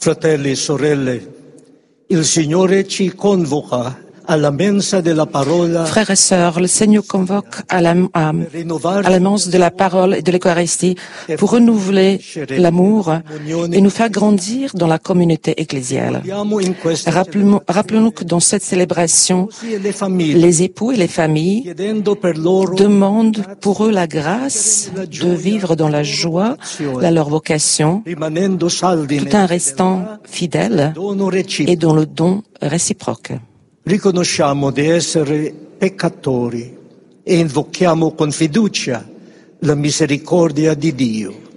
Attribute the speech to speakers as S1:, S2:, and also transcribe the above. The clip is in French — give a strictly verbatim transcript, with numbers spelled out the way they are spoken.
S1: Fratelli e sorelle, il Signore ci convoca alla mensa della parola.
S2: Frères et sœurs, le Seigneur convoque à la, à, à la mense de la parole et de l'Eucharistie pour renouveler l'amour et nous faire grandir dans la communauté ecclésiale. Rappelons, rappelons-nous que dans cette célébration, les époux et les familles demandent pour eux la grâce de vivre dans la joie de leur vocation, tout en restant fidèles et dans le don réciproque.
S1: Riconosciamo di essere peccatori e invochiamo con fiducia la misericordia di Dio.